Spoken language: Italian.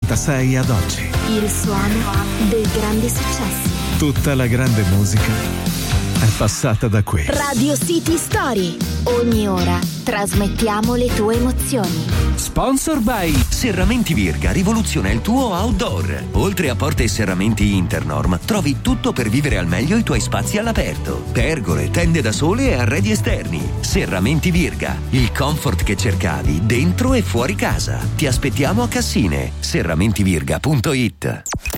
1996 ad oggi. Il suono dei grandi successi. Tutta la grande musica è passata da qui. Radio City Story. Ogni ora trasmettiamo le tue emozioni. Sponsor by Serramenti Virga, rivoluziona il tuo outdoor. Oltre a porte e serramenti Internorm, trovi tutto per vivere al meglio i tuoi spazi all'aperto. Pergole, tende da sole e arredi esterni. Serramenti Virga, il comfort che cercavi dentro e fuori casa. Ti aspettiamo a Cassine. serramentivirga.it.